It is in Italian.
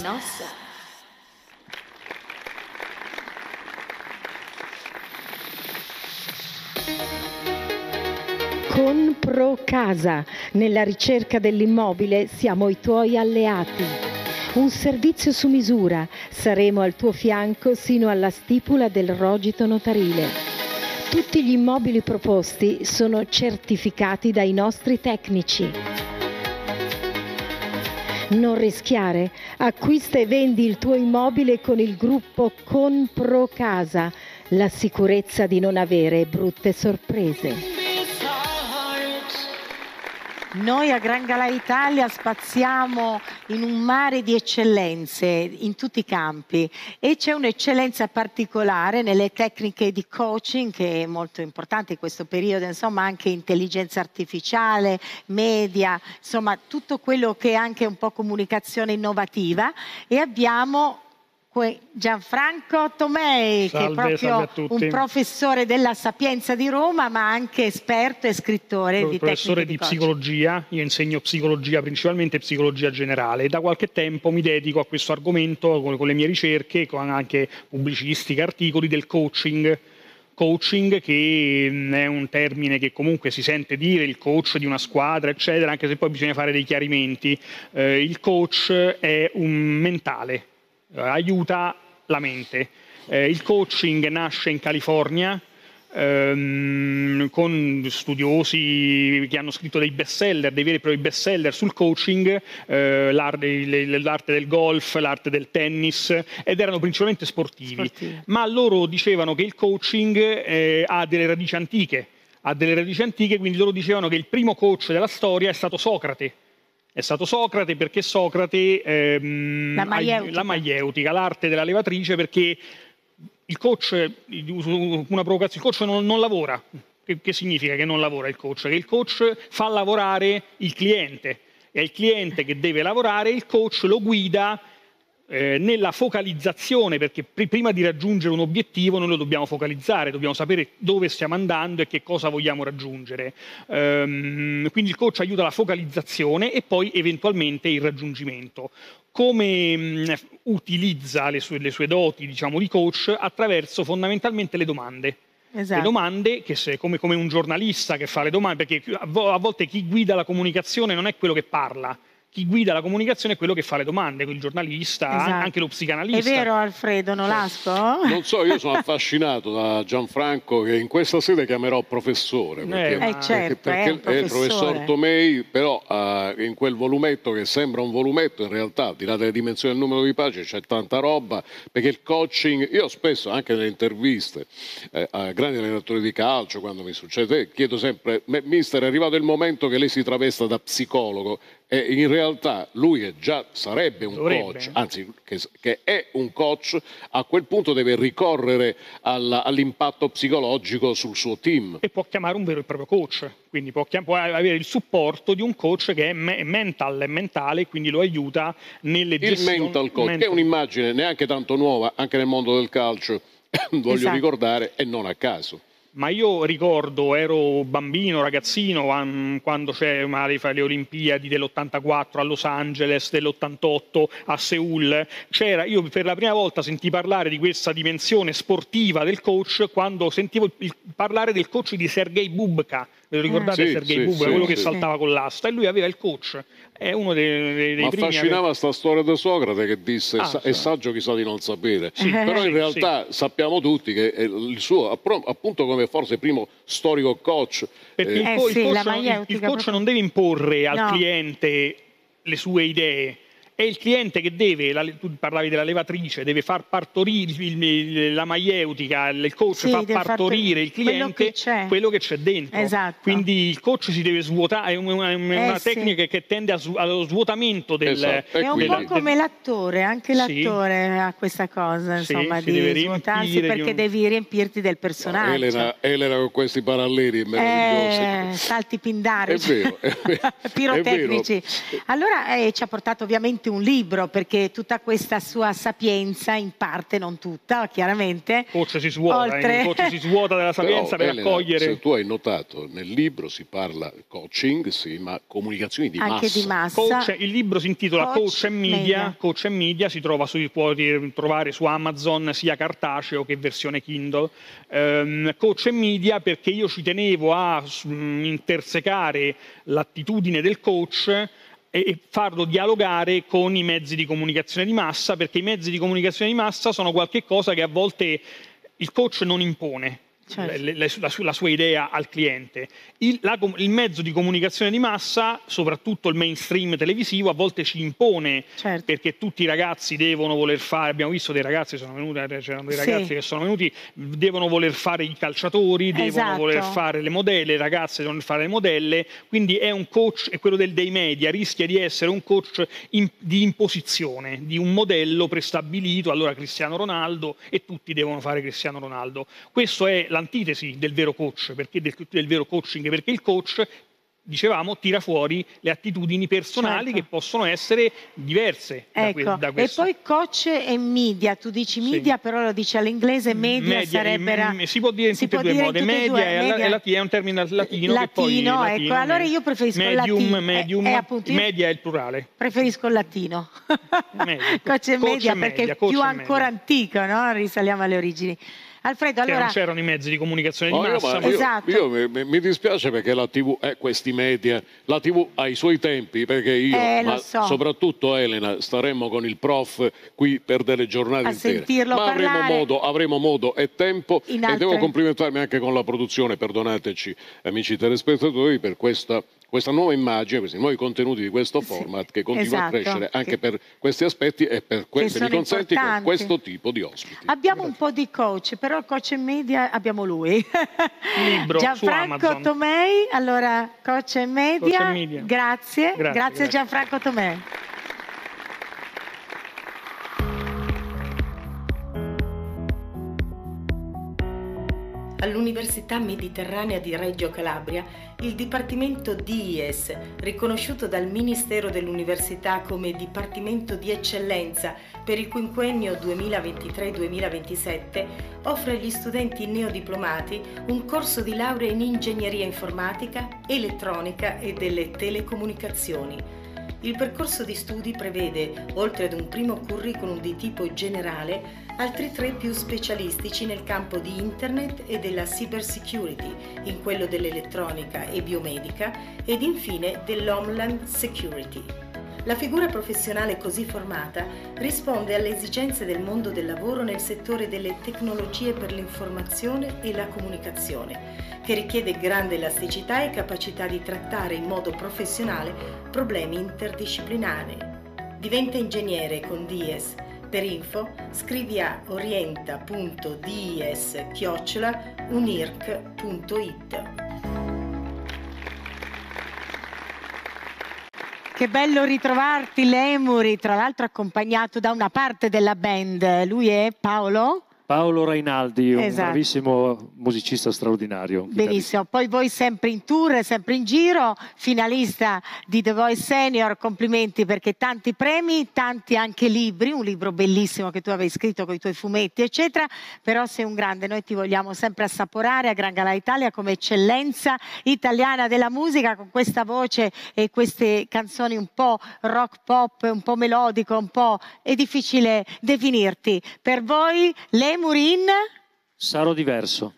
Nostra. Con ProCasa, nella ricerca dell'immobile siamo i tuoi alleati. Un servizio su misura, saremo al tuo fianco sino alla stipula del rogito notarile. Tutti gli immobili proposti sono certificati dai nostri tecnici. Non rischiare, acquista e vendi il tuo immobile con il gruppo Con ProCasa, la sicurezza di non avere brutte sorprese. Noi a Gran Gala Italia spaziamo in un mare di eccellenze in tutti i campi e c'è un'eccellenza particolare nelle tecniche di coaching che è molto importante in questo periodo, insomma anche intelligenza artificiale, media, insomma tutto quello che è anche un po' comunicazione innovativa e abbiamo Gianfranco Tomei, che è proprio un professore della Sapienza di Roma, ma anche esperto e scrittore di professore tecniche di psicologia. Io insegno psicologia, principalmente psicologia generale, e da qualche tempo mi dedico a questo argomento con le mie ricerche, con anche pubblicistica, articoli del coaching. Coaching, che è un termine che comunque si sente dire, il coach di una squadra, eccetera, anche se poi bisogna fare dei chiarimenti. Il coach è un mentale. Aiuta la mente. Il coaching nasce in California con studiosi che hanno scritto dei bestseller, dei veri e propri bestseller sul coaching, l'arte del golf, l'arte del tennis, ed erano principalmente sportivi. Ma loro dicevano che il coaching ha delle radici antiche, quindi loro dicevano che il primo coach della storia è stato Socrate. È stato Socrate perché Socrate, la maieutica, l'arte della levatrice, perché il coach, una provocazione, il coach non lavora. Che significa che non lavora il coach? Che il coach fa lavorare il cliente. È il cliente che deve lavorare, il coach lo guida nella focalizzazione, perché prima di raggiungere un obiettivo noi lo dobbiamo focalizzare, dobbiamo sapere dove stiamo andando e che cosa vogliamo raggiungere. Quindi il coach aiuta la focalizzazione e poi eventualmente il raggiungimento. Come utilizza le sue doti, diciamo, di coach? Attraverso fondamentalmente le domande. Esatto. Le domande, che come un giornalista che fa le domande, perché a volte chi guida la comunicazione non è quello che parla. Chi guida la comunicazione è quello che fa le domande, il giornalista, esatto. Anche lo psicanalista. È vero, Alfredo Nolasco? Non so, io sono affascinato da Gianfranco, che in questa sede chiamerò professore, perché è il professor Tomei, però in quel volumetto che sembra un volumetto, in realtà, al di là delle dimensioni del numero di pagine, c'è tanta roba, perché il coaching, io spesso anche nelle interviste a grandi allenatori di calcio, quando mi succede, chiedo sempre, mister, è arrivato il momento che lei si travesta da psicologo, e in realtà lui già sarebbe un coach, anzi che è un coach, a quel punto deve ricorrere all'impatto psicologico sul suo team. E può chiamare un vero e proprio coach, quindi può avere il supporto di un coach che è mentale, quindi lo aiuta nelle gestioni. Il mental coach, che è un'immagine neanche tanto nuova, anche nel mondo del calcio, voglio ricordare, e non a caso. Ma io ricordo, ero bambino, ragazzino, quando c'erano le Olimpiadi dell'84 a Los Angeles, dell'88 a Seul. Io per la prima volta sentii parlare di questa dimensione sportiva del coach quando sentivo parlare del coach di Sergej Bubka. Ve lo ricordate Sergej Bubka, quello che saltava con l'asta? E lui aveva il coach. È uno dei primi. Ma affascinava sta storia di Socrate che disse è saggio chi sa di non sapere. Però in realtà sappiamo tutti che il suo, appunto come forse primo storico coach. Perché il coach non deve imporre al cliente le sue idee. È il cliente che deve, tu parlavi della levatrice, deve far partorire la maieutica, il coach fa partorire il cliente quello che c'è dentro. Esatto. Quindi il coach si deve svuotare, è una tecnica che tende allo svuotamento del... Esatto. È un po' come l'attore, anche l'attore ha questa cosa, insomma, di svuotarsi perché devi riempirti del personaggio. Elena con questi paralleli meravigliosi. Salti pindarici. È vero. Pirotecnici. Allora ci ha portato ovviamente finalmente un libro, perché tutta questa sua sapienza, in parte, non tutta, chiaramente. Coach si svuota, coach si svuota della sapienza. Però, per accogliere. Se tu hai notato, nel libro si parla coaching, sì, ma comunicazioni di anche massa. Di massa. Il libro si intitola Coach and Media. Coach and Media si trova può trovare su Amazon sia cartaceo che versione Kindle. Coach and Media, perché io ci tenevo a intersecare l'attitudine del coach e farlo dialogare con i mezzi di comunicazione di massa, perché i mezzi di comunicazione di massa sono qualche cosa che a volte il coach non impone. Certo. La sua idea al cliente. Il mezzo di comunicazione di massa, soprattutto il mainstream televisivo, a volte ci impone, certo, perché tutti i ragazzi devono voler fare, abbiamo visto dei ragazzi sono venuti, c'erano dei ragazzi che sono venuti, devono voler fare i calciatori, devono voler fare le modelle, le ragazze devono fare le modelle, quindi è un coach, è quello dei media, rischia di essere un coach di imposizione, di un modello prestabilito, allora Cristiano Ronaldo e tutti devono fare Cristiano Ronaldo. Questo è l'antitesi del vero coach, perché del vero coaching, perché il coach, dicevamo, tira fuori le attitudini personali, certo, che possono essere diverse, ecco, da questo. E poi coach e media, tu dici media, sì, però lo dici all'inglese, media sarebbe... Si può dire in tutti e due modi, media è un termine latino, che poi ecco, allora io preferisco il latino. Medium, media è il plurale. Preferisco il latino. Coach e media, perché è più ancora antico, no? Risaliamo alle origini. Alfredo, allora... non c'erano i mezzi di comunicazione di massa. Io mi dispiace, perché la TV è questi media, la TV ha i suoi tempi, perché io, ma soprattutto Elena, staremmo con il prof qui per delle giornate intere. Ma avremo modo e tempo, e devo complimentarmi anche con la produzione, perdonateci amici telespettatori, per questa nuova immagine, questi nuovi contenuti di questo format, che continua a crescere anche per questi aspetti e per mi consenti, con questo tipo di ospiti. Abbiamo un po' di coach, però il coach in media abbiamo lui. Libro Gianfranco Tomei, allora coach in media. Grazie Gianfranco Tomei. All'Università Mediterranea di Reggio Calabria, il Dipartimento DIES, riconosciuto dal Ministero dell'Università come Dipartimento di Eccellenza per il quinquennio 2023-2027, offre agli studenti neodiplomati un corso di laurea in Ingegneria Informatica, Elettronica e delle Telecomunicazioni. Il percorso di studi prevede, oltre ad un primo curriculum di tipo generale, altri 3 più specialistici nel campo di Internet e della cybersecurity, in quello dell'elettronica e biomedica, ed infine dell'homeland security. La figura professionale così formata risponde alle esigenze del mondo del lavoro nel settore delle tecnologie per l'informazione e la comunicazione, che richiede grande elasticità e capacità di trattare in modo professionale problemi interdisciplinari. Diventa ingegnere con DIES. Per info scrivi a orienta.dies@unirc.it. Che bello ritrovarti, Lemuri, tra l'altro accompagnato da una parte della band. Lui è Paolo Rainaldi, un bravissimo musicista straordinario. Benissimo, poi voi sempre in tour, sempre in giro, finalista di The Voice Senior, complimenti, perché tanti premi, tanti anche libri, un libro bellissimo che tu avevi scritto con i tuoi fumetti eccetera, però sei un grande, noi ti vogliamo sempre assaporare a Gran Galà Italia come eccellenza italiana della musica, con questa voce e queste canzoni un po' rock pop, un po' melodico, un po' è difficile definirti. Per voi Lemurin? Sarò diverso.